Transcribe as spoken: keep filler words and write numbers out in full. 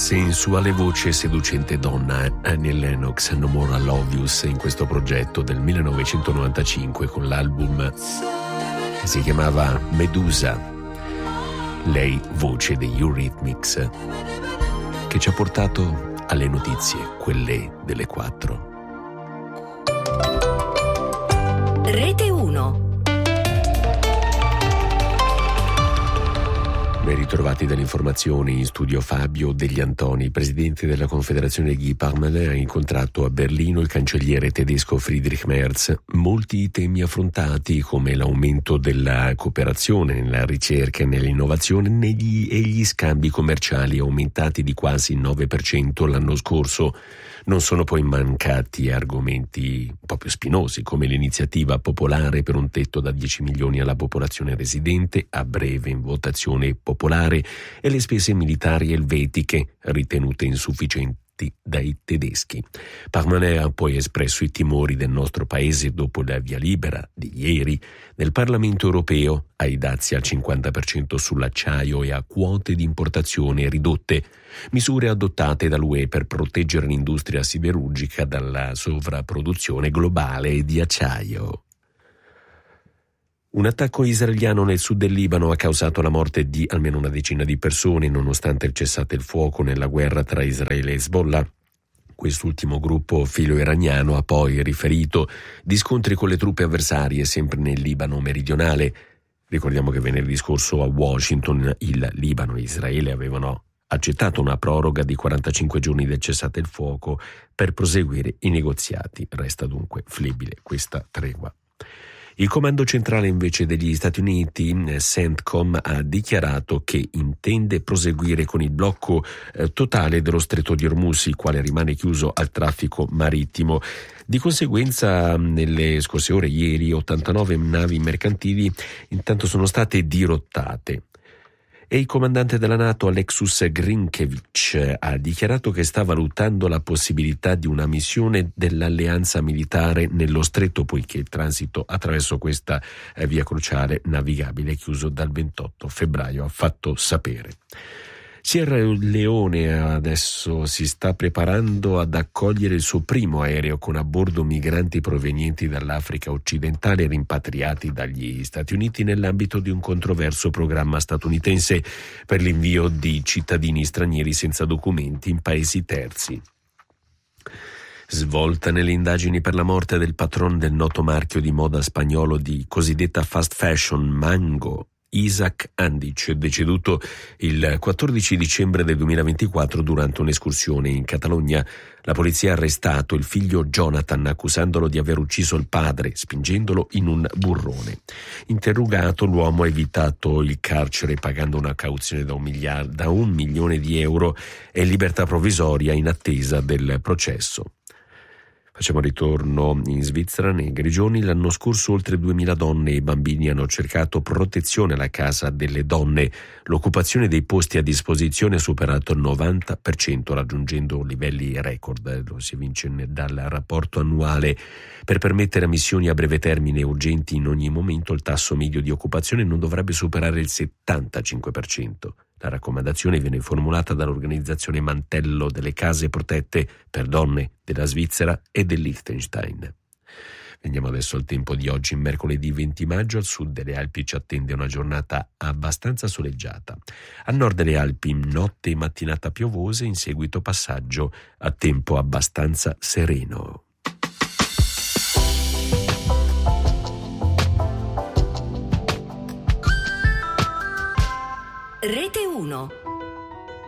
Sensuale voce, seducente donna, Annie Lennox, No More I Love Yous, in questo progetto del millenovecentonovantacinque con l'album che si chiamava Medusa. Lei, voce degli Eurythmics, che ci ha portato alle notizie, quelle delle quattro. Rete uno. Ben ritrovati dalle informazioni. In studio Fabio Degli Antoni, presidente della Confederazione Guy Parmelin, ha incontrato a Berlino il cancelliere tedesco Friedrich Merz. Molti temi affrontati, come l'aumento della cooperazione nella ricerca e nell'innovazione negli, e gli scambi commerciali aumentati di quasi il nove per cento l'anno scorso. Non sono poi mancati argomenti un po' più spinosi, come l'iniziativa popolare per un tetto da dieci milioni alla popolazione residente, a breve in votazione popolare, e le spese militari elvetiche, ritenute insufficienti dai tedeschi. Parmelin ha poi espresso i timori del nostro paese dopo la via libera di ieri nel Parlamento europeo ai dazi al cinquanta per cento sull'acciaio e a quote di importazione ridotte, misure adottate dall'U E per proteggere l'industria siderurgica dalla sovrapproduzione globale di acciaio. Un attacco israeliano nel sud del Libano ha causato la morte di almeno una decina di persone, nonostante il cessate il fuoco nella guerra tra Israele e Hezbollah. Quest'ultimo gruppo filo-iraniano ha poi riferito di scontri con le truppe avversarie sempre nel Libano meridionale. Ricordiamo che venerdì scorso a Washington il Libano e Israele avevano accettato una proroga di quarantacinque giorni del cessate il fuoco per proseguire i negoziati. Resta dunque flebile questa tregua. Il comando centrale invece degli Stati Uniti, CENTCOM, ha dichiarato che intende proseguire con il blocco eh, totale dello stretto di Hormuz, il quale rimane chiuso al traffico marittimo. Di conseguenza, nelle scorse ore, ieri, ottantanove navi mercantili intanto sono state dirottate. E il comandante della NATO, Alexus Grinkevich, ha dichiarato che sta valutando la possibilità di una missione dell'alleanza militare nello stretto, poiché il transito attraverso questa via cruciale navigabile è chiuso dal ventotto febbraio, ha fatto sapere. Sierra Leone adesso si sta preparando ad accogliere il suo primo aereo con a bordo migranti provenienti dall'Africa occidentale rimpatriati dagli Stati Uniti nell'ambito di un controverso programma statunitense per l'invio di cittadini stranieri senza documenti in paesi terzi. Svolta nelle indagini per la morte del patron del noto marchio di moda spagnolo di cosiddetta fast fashion Mango, Isaac Andic, deceduto il quattordici dicembre del duemilaventiquattro durante un'escursione in Catalogna. La polizia ha arrestato il figlio Jonathan accusandolo di aver ucciso il padre spingendolo in un burrone. Interrogato, l'uomo ha evitato il carcere pagando una cauzione da un, miliardo, da un milione di euro e libertà provvisoria in attesa del processo. Facciamo ritorno in Svizzera. Nei Grigioni l'anno scorso oltre duemila donne e bambini hanno cercato protezione alla Casa delle Donne. L'occupazione dei posti a disposizione ha superato il novanta per cento, raggiungendo livelli record. Lo si evince dal rapporto annuale. Per permettere missioni a breve termine urgenti in ogni momento, il tasso medio di occupazione non dovrebbe superare il settantacinque per cento. La raccomandazione viene formulata dall'organizzazione Mantello delle Case Protette per Donne della Svizzera e del Liechtenstein. Veniamo adesso al tempo di oggi, mercoledì venti maggio. Al sud delle Alpi ci attende una giornata abbastanza soleggiata. A nord delle Alpi notte e mattinata piovose, in seguito passaggio a tempo abbastanza sereno. Rete uno.